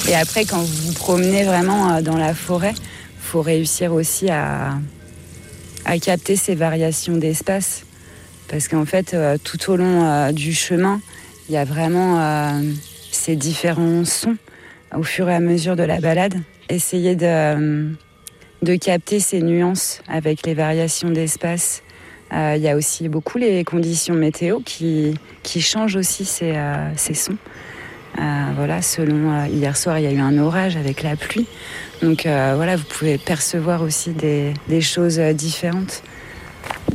Et après, quand vous vous promenez vraiment dans la forêt, il faut réussir aussi à capter ces variations d'espace. Parce qu'en fait, tout au long du chemin, il y a vraiment ces différents sons au fur et à mesure de la balade. Essayer de capter ces nuances avec les variations d'espace. Il y a aussi beaucoup les conditions météo qui changent aussi ces sons. Voilà, selon hier soir, il y a eu un orage avec la pluie. Donc voilà, vous pouvez percevoir aussi des choses différentes.